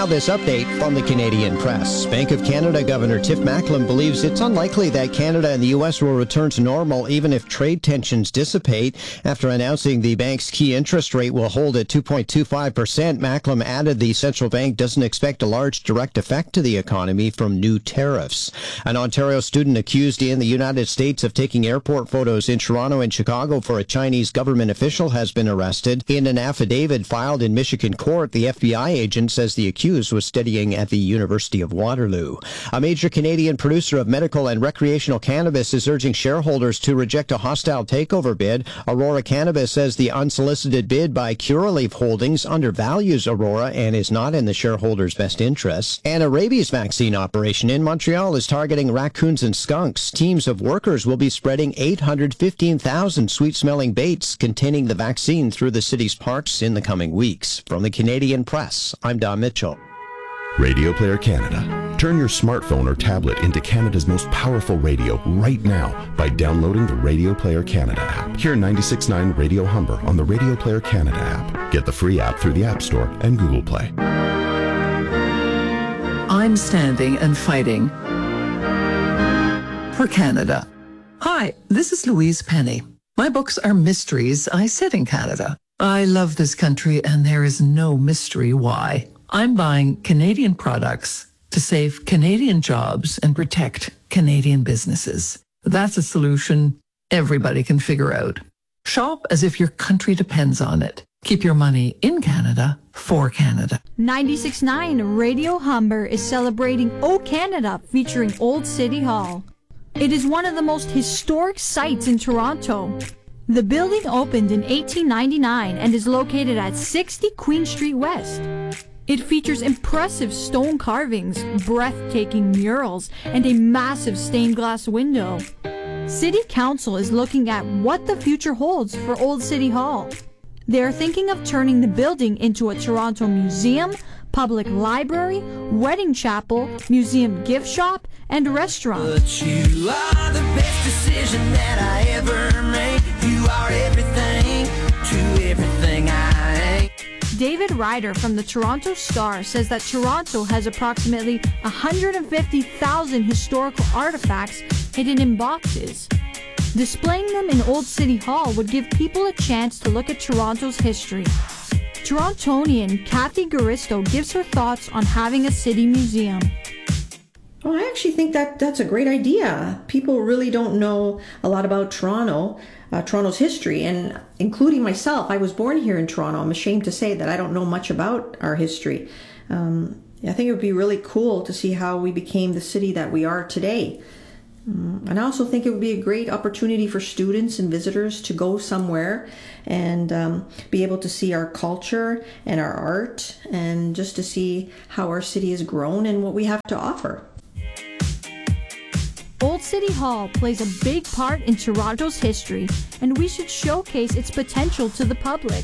Now this update from the Canadian Press. Bank of Canada Governor Tiff Macklem believes it's unlikely that Canada and the U.S. will return to normal even if trade tensions dissipate. After announcing the bank's key interest rate will hold at 2.25%, Macklem added the central bank doesn't expect a large direct effect to the economy from new tariffs. An Ontario student accused in the United States of taking airport photos in Toronto and Chicago for a Chinese government official has been arrested. In an affidavit filed in Michigan court, the FBI agent says the accused was studying at the University of Waterloo. A major Canadian producer of medical and recreational cannabis is urging shareholders to reject a hostile takeover bid. Aurora Cannabis says the unsolicited bid by Curaleaf Holdings undervalues Aurora and is not in the shareholders' best interests. And a rabies vaccine operation in Montreal is targeting raccoons and skunks. Teams of workers will be spreading 815,000 sweet-smelling baits containing the vaccine through the city's parks in the coming weeks. From the Canadian Press, I'm Don Mitchell. Radio Player Canada. Turn your smartphone or tablet into Canada's most powerful radio right now by downloading the Radio Player Canada app. Hear 96.9 Radio Humber on the Radio Player Canada app. Get the free app through the App Store and Google Play. I'm standing and fighting for Canada. Hi, this is Louise Penny. My books are mysteries I set in Canada. I love this country and there is no mystery why. I'm buying Canadian products to save Canadian jobs and protect Canadian businesses. That's a solution everybody can figure out. Shop as if your country depends on it. Keep your money in Canada for Canada. 96.9 Radio Humber is celebrating O Canada featuring Old City Hall. It is one of the most historic sites in Toronto. The building opened in 1899 and is located at 60 Queen Street West. It features impressive stone carvings, breathtaking murals, and a massive stained glass window. City Council is looking at what the future holds for Old City Hall. They are thinking of turning the building into a Toronto museum, public library, wedding chapel, museum gift shop, and restaurant. But you are the best decision that I ever made. You are everything to everything I ain't. David Ryder from the Toronto Star says that Toronto has approximately 150,000 historical artifacts hidden in boxes. Displaying them in Old City Hall would give people a chance to look at Toronto's history. Torontonian Kathy Garisto gives her thoughts on having a city museum. Well, I actually think that's a great idea. People really don't know a lot about Toronto's history, and including myself. I was born here in Toronto. I'm ashamed to say that I don't know much about our history. I think it would be really cool to see how we became the city that we are today. And I also think it would be a great opportunity for students and visitors to go somewhere and be able to see our culture and our art, and just to see how our city has grown and what we have to offer. Old City Hall plays a big part in Toronto's history, and we should showcase its potential to the public.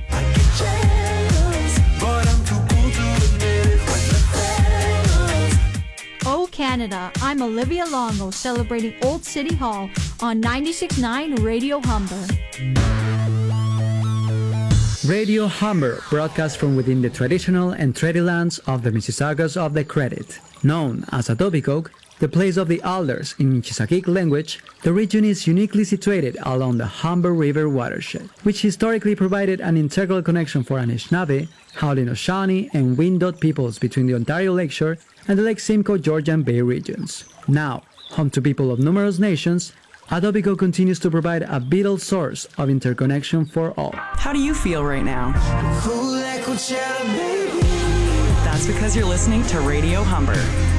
Oh Canada, I'm Olivia Longo celebrating Old City Hall on 96.9 Radio Humber. Radio Humber broadcasts from within the traditional and treaty lands of the Mississaugas of the Credit. Known as Etobicoke, the place of the alders in Chisakik language, the region is uniquely situated along the Humber River watershed, which historically provided an integral connection for Anishinaabe, Haudenosaunee, and Wyandotte peoples between the Ontario Lakeshore and the Lake Simcoe Georgian Bay regions. Now, home to people of numerous nations, Etobicoke continues to provide a vital source of interconnection for all. How do you feel right now? That's because you're listening to Radio Humber.